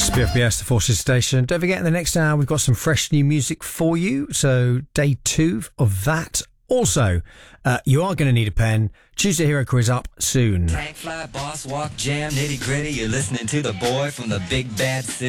BFBS, the Forces Station. Don't forget, in the next hour, we've got some fresh new music for you. So, day 2 of that. Also, you are going to need a pen. Choose a hero quiz up soon. Tank fly, boss walk, jam, nitty gritty. You're listening to the boy from the big bad city.